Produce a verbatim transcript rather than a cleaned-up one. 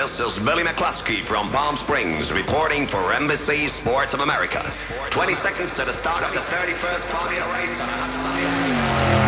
This is Billy McCluskey from Palm Springs reporting for N B C Sports of America. twenty seconds to the start of the thirty-first Formula race on a hot Sunday afternoon.